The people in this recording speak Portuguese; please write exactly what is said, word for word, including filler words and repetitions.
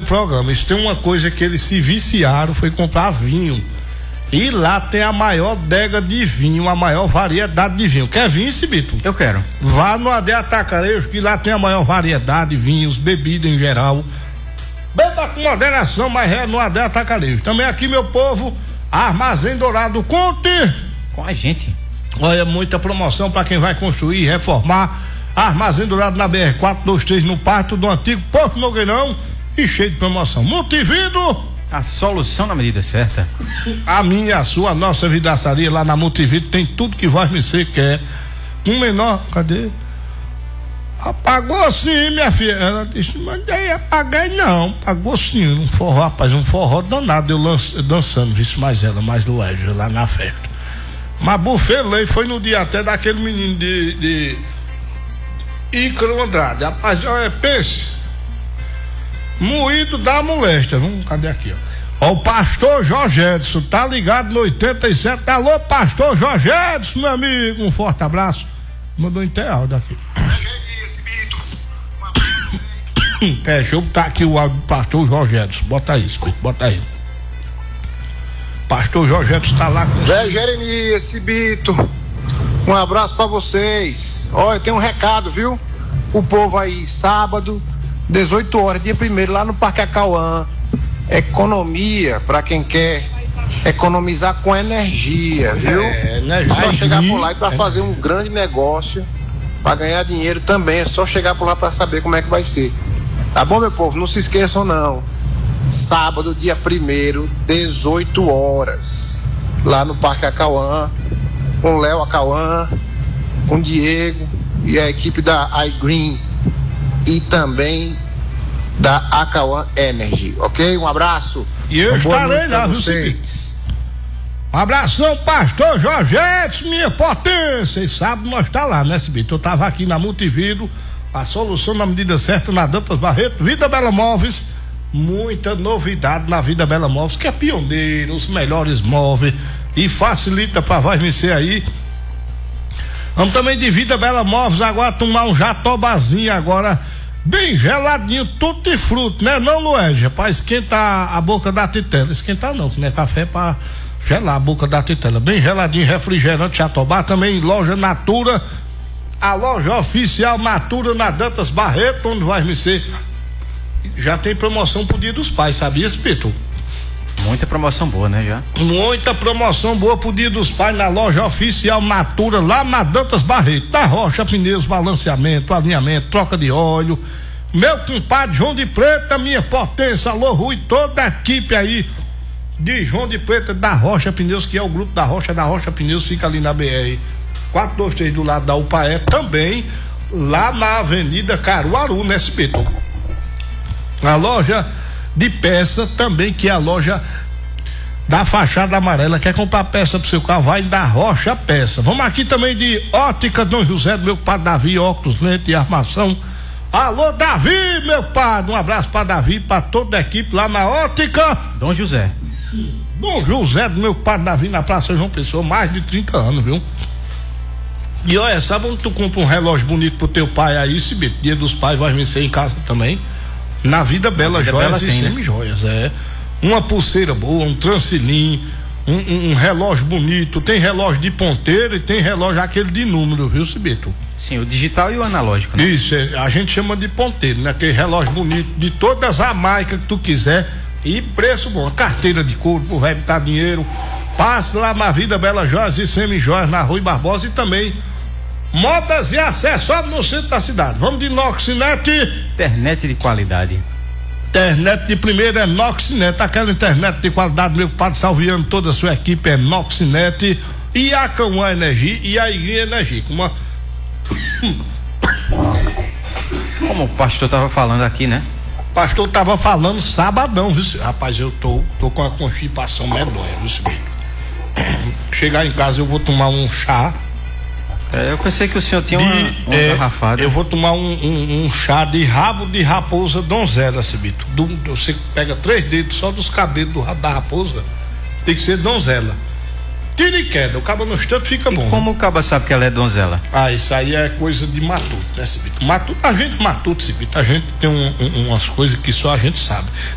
programa. Isso tem uma coisa que eles se viciaram, foi comprar vinho. E lá tem a maior adega de vinho, a maior variedade de vinho. Quer vinho, Cibito? Eu quero. Vá no A D Atacarejo, que lá tem a maior variedade de vinhos, bebidas em geral. Beba com moderação, mas é no A D Atacarejo. Também aqui, meu povo, Armazém Dourado. Conte com a gente. Olha, muita promoção para quem vai construir e reformar. Armazém Dourado na B R quatrocentos e vinte e três, no pátio do antigo Porto Nogueirão, e cheio de promoção. Multivido, a solução na medida certa. A minha, a sua, a nossa vidraçaria lá na Multivido tem tudo que vai me ser quer. Um menor, cadê? Apagou sim, minha filha. Ela disse, mas daí apaguei não. Apagou sim, um forró, rapaz, um forró danado, eu lance, dançando, visto mais ela, mais do Edge, lá na festa. Mas bufelei, foi no dia até daquele menino de, de Ícaro Andrade. Rapaz, olha, pense. Moído da moléstia. Vamos, cadê aqui, ó? Ó, o pastor Jorge Edson, tá ligado no oitenta e sete. Alô, pastor Jorge Edson, meu amigo. Um forte abraço. Mandou enterrar daqui. É, deixa eu botar aqui o áudio do pastor Jorge Edson. Bota aí, escuta, bota aí. Pastor Jorge Edson tá lá com. Zé Jeremias, Cibito. Um abraço pra vocês. Olha, tem um recado, viu? O povo aí, sábado, dezoito horas, dia primeiro, lá no Parque Acauã. Economia pra quem quer economizar com energia, viu? É, energia. É só chegar por lá e pra fazer um grande negócio, pra ganhar dinheiro também. É só chegar por lá pra saber como é que vai ser. Tá bom, meu povo? Não se esqueçam, não. Sábado, dia primeiro, dezoito horas, lá no Parque Acauã, com o Léo Acauã, com o Diego e a equipe da iGreen e também da Acauã Energy, ok? Um abraço. E eu estarei lá, viu, um abração, pastor Jorge Edson, minha potência. E sábado nós tá lá, né, Cibito? Eu tava aqui na Multivido, a solução na medida certa, na Dantas Barreto, Vida Bela Móveis. Muita novidade na Vida Bela Móveis, que é pioneiro, os melhores móveis e facilita para vai vencer aí. Vamos também de Vida Bela Móveis agora tomar um jatobazinho agora, bem geladinho, tudo de fruto, né não, Luégia? Pra esquentar a boca da titela. Esquentar não, que não é café pra gelar a boca da titela. Bem geladinho, refrigerante Jatobá, também loja Natura, a loja oficial Natura na Dantas Barreto, onde vai vencer. Já tem promoção pro Dia dos Pais, sabia, Spito? Muita promoção boa, né, já? Muita promoção boa pro Dia dos Pais na loja oficial Natura, lá na Dantas Barreto. Da Rocha Pneus, balanceamento, alinhamento, troca de óleo. Meu compadre João de Preta, minha potência, alô Rui, toda a equipe aí de João de Preta da Rocha Pneus, que é o grupo da Rocha, da Rocha Pneus, fica ali na B R quatrocentos e vinte e três do lado da U P A E, também lá na Avenida Caruaru, né, Spito? A loja de peça também, que é a loja da fachada amarela. Quer comprar peça pro seu carro? Vai da Rocha Peça. Vamos aqui também de Ótica Dom José, do meu padre Davi, óculos, lente e armação. Alô, Davi, meu padre. Um abraço pra Davi, pra toda a equipe lá na Ótica Dom José. Dom José, do meu padre Davi, na Praça João Pessoa, mais de trinta anos, viu? E olha, sabe onde tu compra um relógio bonito pro teu pai aí, Cibito? Dia dos Pais vai vencer em casa também. Na Vida Bela, Vida Joias Bela e Semi-Joias, é. Uma pulseira boa, um transilim, um, um, um relógio bonito. Tem relógio de ponteiro e tem relógio aquele de número, viu, Cibito? Sim, o digital e o analógico, né? Isso, é, a gente chama de ponteiro, né? Aquele relógio bonito, de todas as marcas que tu quiser e preço bom. Carteira de couro, pro velho botar dinheiro. Passe lá na Vida Bela Joias e Semi-Joias, na Rui Barbosa, e também modas e acessórios no centro da cidade. Vamos de Noxinet. Internet de qualidade. Internet de primeira é Noxinet. Aquela internet de qualidade, meu padre Salviano, toda a sua equipe é Noxinet. E a Acauã Energia e a Igreja Energia. Uma... Como o pastor estava falando aqui, né? O pastor estava falando sabadão, viu? Rapaz, eu tô, tô com a constipação medonha, viu? Chegar em casa eu vou tomar um chá. É, eu pensei que o senhor tinha uma, uma é, garrafada. Eu vou tomar um, um, um chá de rabo de raposa donzela, Cibito. Do, você pega três dedos só dos cabelos do rabo da raposa, tem que ser donzela. Tira e queda, o cabo no instante fica e bom. Como né? O cabo sabe que ela é donzela? Ah, isso aí é coisa de matuto, né, Cibito? Matuto, a gente matuto, Cibito, a gente tem um, um, umas coisas que só a gente sabe.